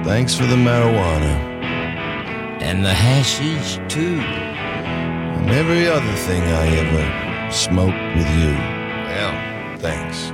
Thanks for the marijuana. And the hashish, too. And every other thing I ever smoked with you. Well, thanks.